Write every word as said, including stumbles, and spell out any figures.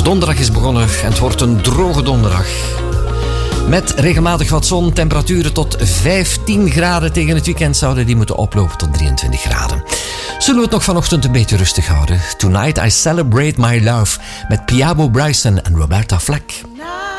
donderdag is begonnen en het wordt een droge donderdag. Met regelmatig wat zon, temperaturen tot vijftien graden. Tegen het weekend zouden die moeten oplopen tot drieëntwintig graden. Zullen we het nog vanochtend een beetje rustig houden? Tonight I Celebrate My Love met Piabo Bryson en Roberta Flack.